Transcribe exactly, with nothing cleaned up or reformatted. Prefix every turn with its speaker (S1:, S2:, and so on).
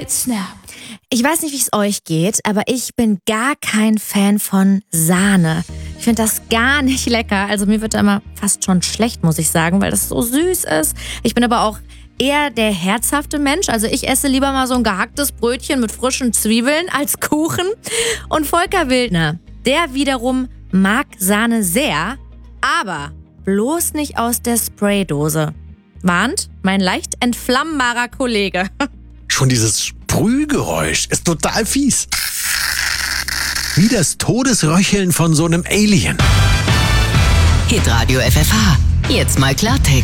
S1: Snap.
S2: Ich weiß nicht, wie es euch geht, aber ich bin gar kein Fan von Sahne. Ich finde das gar nicht lecker. Also mir wird da immer fast schon schlecht, muss ich sagen, weil das so süß ist. Ich bin aber auch eher der herzhafte Mensch. Also ich esse lieber mal so ein gehacktes Brötchen mit frischen Zwiebeln als Kuchen. Und Volker Wildner, der wiederum mag Sahne sehr, aber bloß nicht aus der Spraydose. Warnt mein leicht entflammbarer Kollege.
S3: Schon dieses Sprühgeräusch ist total fies. Wie das Todesröcheln von so einem Alien.
S4: Hitradio F F H. Jetzt mal Klartext.